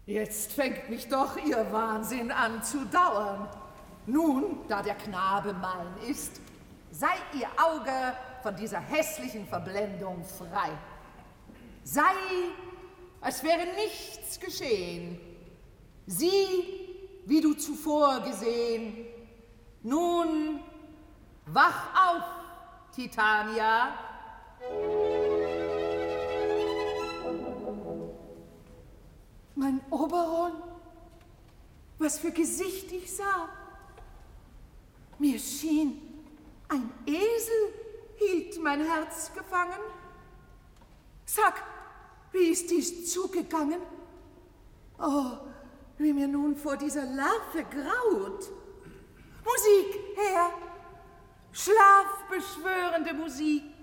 Jetzt fängt mich doch Ihr Wahnsinn an zu dauern. Nun, da der Knabe mein ist, sei Ihr Auge von dieser hässlichen Verblendung frei. Sei, als wäre nichts geschehen. Sieh, wie du zuvor gesehen. Nun, wach auf, Titania. Mein Oberon, was für Gesicht ich sah. Mir schien, ein Esel hielt mein Herz gefangen. Sag, wie ist dies zugegangen? Oh, wie mir nun vor dieser Larve graut. Musik, Herr, schlafbeschwörende Musik.